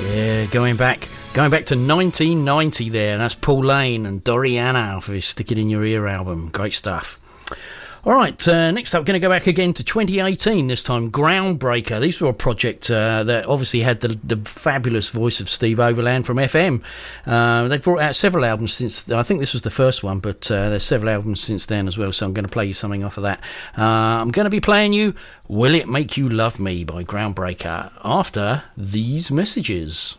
Yeah, going back to 1990 there, and that's Paul Lane and Doriana for his Stick It In Your Ear album. Great stuff. All right, next up, going to go back again to 2018, this time Groundbreaker. These were a project that obviously had the fabulous voice of Steve Overland from FM. They've brought out several albums since, I think this was the first one, but there's several albums since then as well, so I'm going to play you something off of that. I'm going to be playing you Will It Make You Love Me by Groundbreaker after these messages.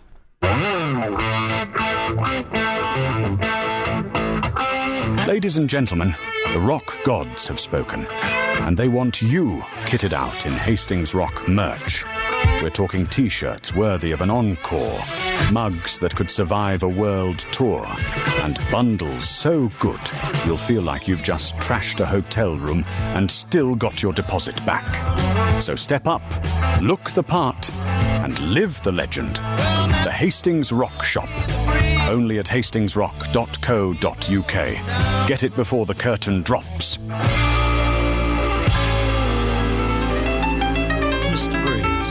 Ladies and gentlemen, the rock gods have spoken, and they want you kitted out in Hastings Rock merch. We're talking T-shirts worthy of an encore, mugs that could survive a world tour, and bundles so good you'll feel like you've just trashed a hotel room and still got your deposit back. So step up, look the part, and live the legend. The Hastings Rock Shop. Only at hastingsrock.co.uk. Get it before the curtain drops. Mr. Breeze.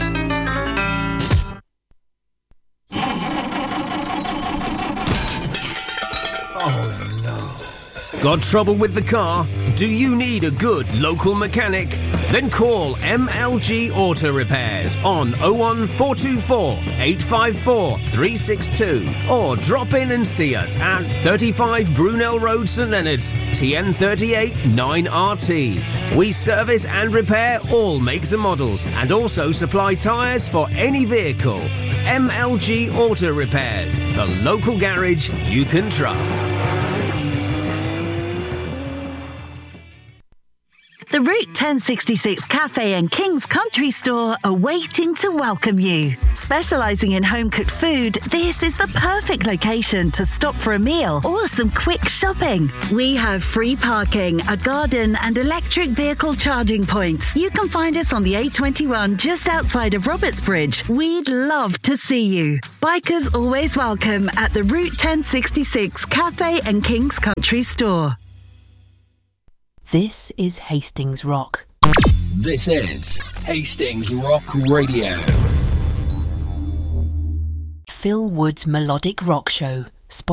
Oh no. Got trouble with the car? Do you need a good local mechanic? Then call MLG Auto Repairs on 01424 854 362 or drop in and see us at 35 Brunel Road, St Leonards, TN38 9RT. We service and repair all makes and models and also supply tyres for any vehicle. MLG Auto Repairs, the local garage you can trust. The Route 1066 Cafe and King's Country Store are waiting to welcome you. Specialising in home-cooked food, this is the perfect location to stop for a meal or some quick shopping. We have free parking, a garden and electric vehicle charging points. You can find us on the A21 just outside of Robertsbridge. We'd love to see you. Bikers always welcome at the Route 1066 Cafe and King's Country Store. This is Hastings Rock. This is Hastings Rock Radio. Phil Wood's Melodic Rock Show